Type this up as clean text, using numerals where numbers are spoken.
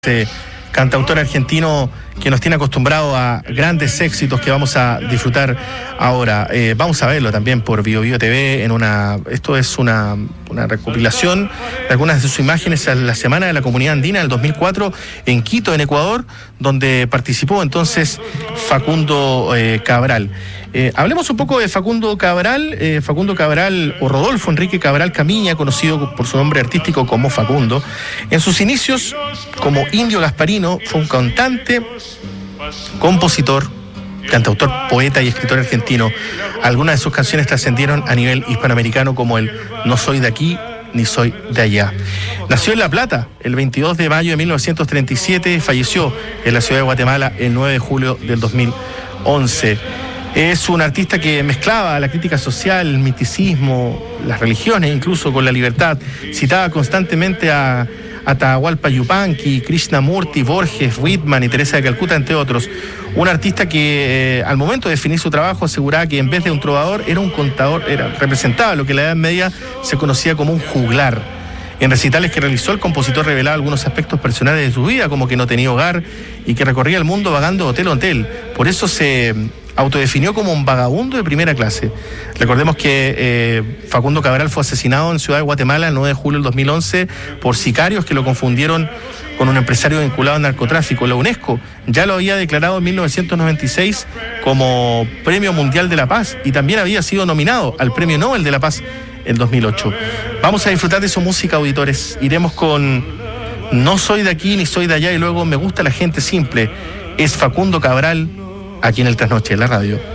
Cantautor argentino que nos tiene acostumbrado a grandes éxitos que vamos a disfrutar ahora. Vamos a verlo también por Bio Bio TV esto es una recopilación de algunas de sus imágenes a la Semana de la Comunidad Andina del 2004 en Quito, en Ecuador, donde participó entonces Facundo Cabral. Hablemos un poco de Facundo Cabral. Facundo Cabral, o Rodolfo Enrique Cabral Camiña, conocido por su nombre artístico como Facundo. En sus inicios como Indio Gasparino fue un cantante, compositor, cantautor, poeta y escritor argentino. Algunas de sus canciones trascendieron a nivel hispanoamericano, como el No soy de aquí ni soy de allá. Nació en La Plata el 22 de mayo de 1937, falleció en la ciudad de Guatemala el 9 de julio del 2011. Es un artista que mezclaba la crítica social, el misticismo, las religiones, incluso con la libertad. Citaba constantemente a Atahualpa Yupanqui, Krishnamurti, Borges, Whitman y Teresa de Calcuta, entre otros. Un artista que al momento de definir su trabajo aseguraba que en vez de un trovador era un contador, representaba lo que en la Edad Media se conocía como un juglar. En recitales que realizó, el compositor revelaba algunos aspectos personales de su vida, como que no tenía hogar y que recorría el mundo vagando de hotel a hotel. Por eso se autodefinió como un vagabundo de primera clase. Recordemos que Facundo Cabral fue asesinado en Ciudad de Guatemala el 9 de julio del 2011 por sicarios que lo confundieron con un empresario vinculado al narcotráfico. La UNESCO ya lo había declarado en 1996 como Premio Mundial de la Paz y también había sido nominado al Premio Nobel de la Paz en 2008. Vamos a disfrutar de su música, auditores. Iremos con No soy de aquí ni soy de allá y luego Me gusta la gente simple. Es Facundo Cabral aquí en el Trasnoche de la radio.